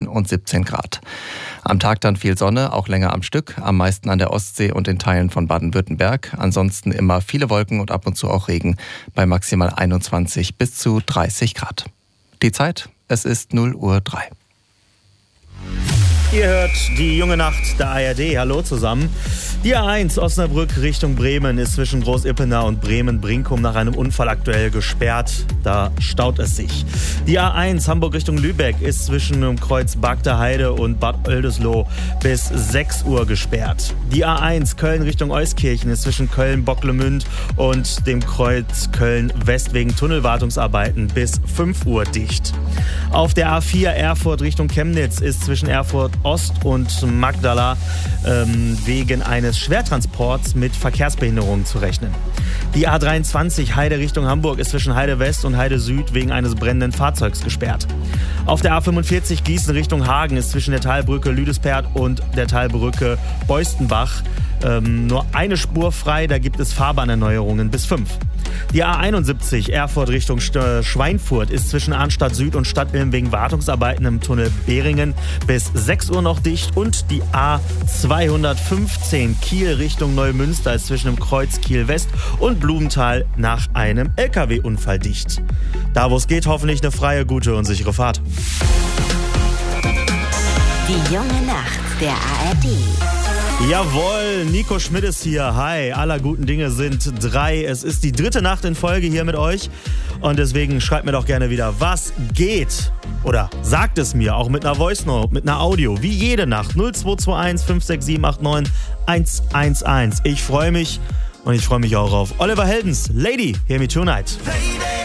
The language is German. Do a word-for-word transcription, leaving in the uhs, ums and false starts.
und siebzehn Grad. Am Tag dann viel Sonne, auch länger am Stück, am meisten an der Ostsee und in Teilen von Baden-Württemberg. Ansonsten immer viele Wolken und ab und zu auch Regen bei maximal einundzwanzig bis zu dreißig Grad. Die Zeit, es ist null Uhr drei. Ihr hört die junge Nacht der A R D. Hallo zusammen. Die A eins Osnabrück Richtung Bremen ist zwischen Groß-Ippenau und Bremen-Brinkum nach einem Unfall aktuell gesperrt. Da staut es sich. Die A eins Hamburg Richtung Lübeck ist zwischen dem Kreuz Bagder Heide und Bad Oldesloe bis sechs Uhr gesperrt. Die A eins Köln Richtung Euskirchen ist zwischen Köln-Bocklemünd und dem Kreuz Köln-West wegen Tunnelwartungsarbeiten bis fünf Uhr dicht. Auf der A vier Erfurt Richtung Chemnitz ist zwischen Erfurt Ost und Magdala ähm, wegen eines Schwertransports mit Verkehrsbehinderungen zu rechnen. Die A dreiundzwanzig Heide Richtung Hamburg ist zwischen Heide West und Heide Süd wegen eines brennenden Fahrzeugs gesperrt. Auf der A fünfundvierzig Gießen Richtung Hagen ist zwischen der Talbrücke Lüdespert und der Talbrücke Beustenbach ähm, nur eine Spur frei, da gibt es Fahrbahnerneuerungen bis fünf. Die A einundsiebzig Erfurt Richtung Schweinfurt ist zwischen Arnstadt Süd und Stadtilm wegen Wartungsarbeiten im Tunnel Behringen bis sechs Uhr noch dicht und die A zweihundertfünfzehn Kiel Richtung Neumünster ist zwischen dem Kreuz Kiel West und Blumenthal nach einem L K W-Unfall dicht. Da wo es geht, hoffentlich eine freie, gute und sichere Fahrt. Die junge Nacht der A R D. Jawohl, Nico Schmidt ist hier. Hi, aller guten Dinge sind drei. Es ist die dritte Nacht in Folge hier mit euch. Und deswegen schreibt mir doch gerne wieder, was geht? Oder sagt es mir, auch mit einer Voice Note, mit einer Audio, wie jede Nacht. null zwei zwei eins fünf sechs sieben acht neun eins eins eins. Ich freue mich und ich freue mich auch auf Oliver Heldens. Lady, Hear Me Tonight. Lady.